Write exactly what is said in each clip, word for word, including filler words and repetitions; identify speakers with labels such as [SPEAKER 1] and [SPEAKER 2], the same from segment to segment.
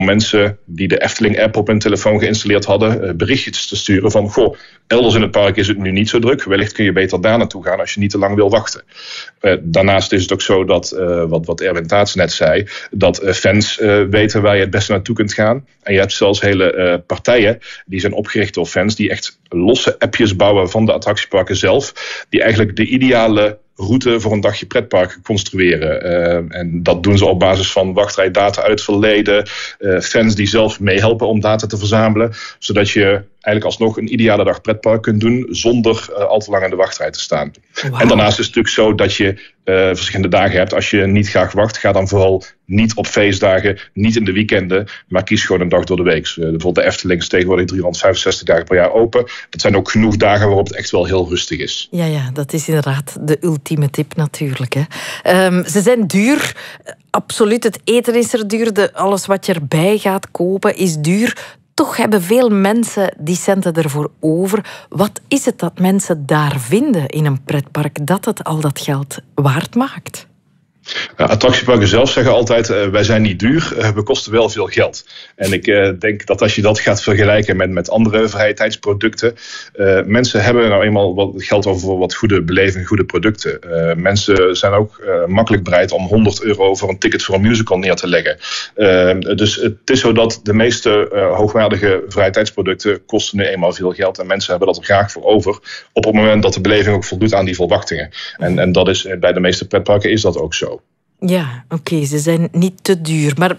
[SPEAKER 1] mensen die de Efteling-app op hun telefoon geïnstalleerd hadden, uh, berichtjes te sturen van, goh, elders in het park is het nu niet zo druk. Wellicht kun je beter daar naartoe gaan als je niet te lang wil wachten. Uh, daarnaast is het ook zo dat, uh, wat, wat Erwin Taats net zei, dat uh, fans uh, weten waar je het beste naartoe kunt gaan. En je hebt zelfs hele uh, partijen die zijn opgericht door fans die echt losse appjes bouwen van de attractieparken zelf, die eigenlijk de ideale route voor een dagje pretpark construeren. Uh, en dat doen ze op basis van wachtrijdata uit het verleden. Uh, fans die zelf meehelpen om data te verzamelen. Zodat je eigenlijk alsnog een ideale dag pretpark kunt doen zonder uh, al te lang in de wachtrij te staan. Wow. En daarnaast is het natuurlijk zo dat je uh, verschillende dagen hebt. Als je niet graag wacht, ga dan vooral niet op feestdagen, niet in de weekenden, maar kies gewoon een dag door de week. Uh, bijvoorbeeld de Efteling is tegenwoordig driehonderdvijfenzestig dagen per jaar open. Dat zijn ook genoeg dagen waarop het echt wel heel rustig is.
[SPEAKER 2] Ja, ja, dat is inderdaad de ultieme tip natuurlijk. Hè. Um, ze zijn duur. Absoluut, het eten is er duur. De, alles wat je erbij gaat kopen is duur. Toch hebben veel mensen die centen ervoor over. Wat is het dat mensen daar vinden in een pretpark dat het al dat geld waard maakt?
[SPEAKER 1] Uh, attractieparken zelf zeggen altijd, uh, wij zijn niet duur, uh, we kosten wel veel geld. En ik uh, denk dat als je dat gaat vergelijken met, met andere vrije tijdsproducten, uh, mensen hebben nou eenmaal wat geld over voor wat goede beleving, goede producten. Uh, mensen zijn ook uh, makkelijk bereid om honderd euro voor een ticket voor een musical neer te leggen. Uh, dus het is zo dat de meeste uh, hoogwaardige vrije tijdsproducten kosten nu eenmaal veel geld. En mensen hebben dat er graag voor over op het moment dat de beleving ook voldoet aan die verwachtingen. En, en dat is, bij de meeste pretparken is dat ook zo.
[SPEAKER 2] Ja, oké, okay, ze zijn niet te duur. Maar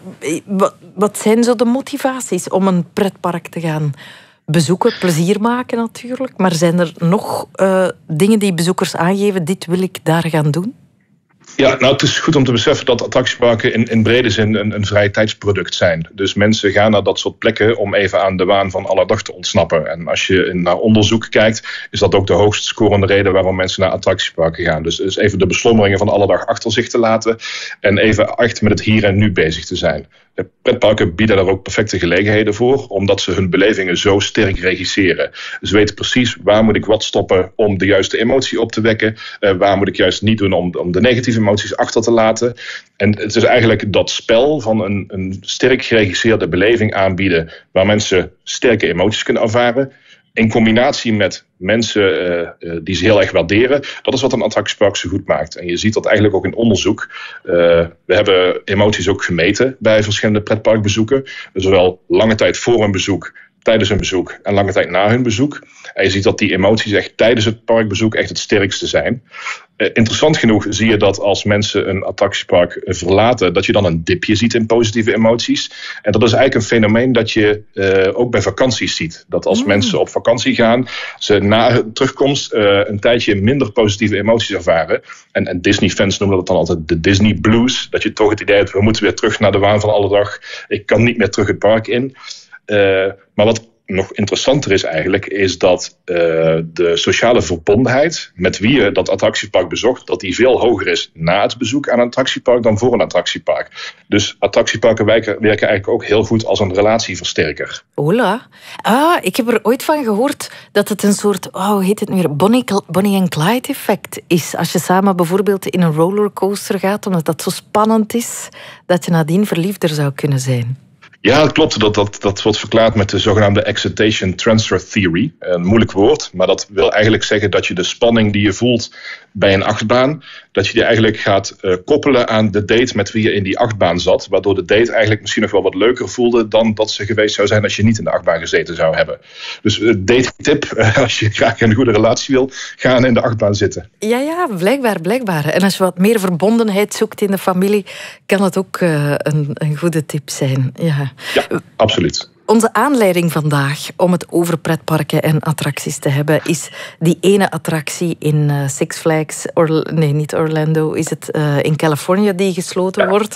[SPEAKER 2] wat zijn zo de motivaties om een pretpark te gaan bezoeken? Plezier maken natuurlijk. Maar zijn er nog uh, dingen die bezoekers aangeven, dit wil ik daar gaan doen?
[SPEAKER 1] Ja, nou, het is goed om te beseffen dat attractieparken in, in brede zin een, een vrije tijdsproduct zijn. Dus mensen gaan naar dat soort plekken om even aan de waan van alle dag te ontsnappen. En als je naar onderzoek kijkt, is dat ook de hoogst scorende reden waarom mensen naar attractieparken gaan. Dus, dus even de beslommeringen van alle dag achter zich te laten en even echt met het hier en nu bezig te zijn. De pretparken bieden daar ook perfecte gelegenheden voor, omdat ze hun belevingen zo sterk regisseren. Ze weten precies waar moet ik wat stoppen om de juiste emotie op te wekken, uh, waar moet ik juist niet doen om, om de negatieve emoties achter te laten. En het is eigenlijk dat spel van een, een sterk geregisseerde beleving aanbieden, waar mensen sterke emoties kunnen ervaren, in combinatie met mensen uh, uh, die ze heel erg waarderen. Dat is wat een attractiepark zo goed maakt. En je ziet dat eigenlijk ook in onderzoek. Uh, we hebben emoties ook gemeten bij verschillende pretparkbezoeken. Zowel lange tijd voor een bezoek, tijdens een bezoek en lange tijd na hun bezoek. En je ziet dat die emoties echt tijdens het parkbezoek echt het sterkste zijn. Uh, interessant genoeg zie je dat als mensen een attractiepark verlaten, dat je dan een dipje ziet in positieve emoties. En dat is eigenlijk een fenomeen dat je uh, ook bij vakanties ziet. Dat als mm. mensen op vakantie gaan, ze na hun terugkomst uh, een tijdje minder positieve emoties ervaren. En, en Disney-fans noemen dat dan altijd de Disney Blues. Dat je toch het idee hebt, we moeten weer terug naar de waan van alle dag. Ik kan niet meer terug het park in. Uh, maar wat nog interessanter is eigenlijk, is dat uh, de sociale verbondenheid met wie je dat attractiepark bezocht, dat die veel hoger is na het bezoek aan een attractiepark dan voor een attractiepark. Dus attractieparken werken, werken eigenlijk ook heel goed als een relatieversterker.
[SPEAKER 2] Hola. Ah, ik heb er ooit van gehoord dat het een soort, oh, hoe heet het nu weer, Bonnie, Bonnie en Clyde effect is. Als je samen bijvoorbeeld in een rollercoaster gaat, omdat dat zo spannend is, dat je nadien verliefder zou kunnen zijn.
[SPEAKER 1] Ja, dat klopt. Dat, dat, dat wordt verklaard met de zogenaamde excitation transfer theory. Een moeilijk woord, maar dat wil eigenlijk zeggen dat je de spanning die je voelt bij een achtbaan, dat je die eigenlijk gaat uh, koppelen aan de date met wie je in die achtbaan zat. Waardoor de date eigenlijk misschien nog wel wat leuker voelde dan dat ze geweest zou zijn als je niet in de achtbaan gezeten zou hebben. Dus uh, date tip, uh, als je graag een goede relatie wil, ga in de achtbaan zitten.
[SPEAKER 2] Ja, ja, blijkbaar, blijkbaar. En als je wat meer verbondenheid zoekt in de familie, kan het ook uh, een, een goede tip zijn. Ja.
[SPEAKER 1] Ja, absoluut.
[SPEAKER 2] Onze aanleiding vandaag om het over pretparken en attracties te hebben is die ene attractie in uh, Six Flags, Orla- nee, niet Orlando, is het uh, in Californië die gesloten ja. wordt.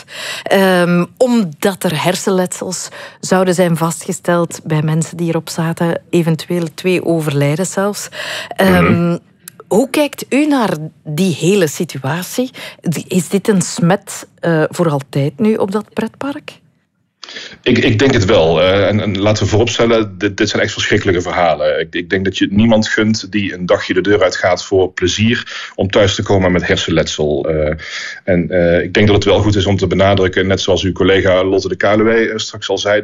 [SPEAKER 2] Um, omdat er hersenletsels zouden zijn vastgesteld bij mensen die erop zaten, eventueel twee overlijden zelfs. Um, mm-hmm. Hoe kijkt u naar die hele situatie? Is dit een smet uh, voor altijd nu op dat pretpark?
[SPEAKER 1] Ik, ik denk het wel. Uh, en, en laten we vooropstellen, dit, dit zijn echt verschrikkelijke verhalen. Ik, ik denk dat je het niemand gunt die een dagje de deur uitgaat voor plezier om thuis te komen met hersenletsel. Uh, en uh, ik denk dat het wel goed is om te benadrukken, net zoals uw collega Lotte de Kaluwe uh, straks al zei,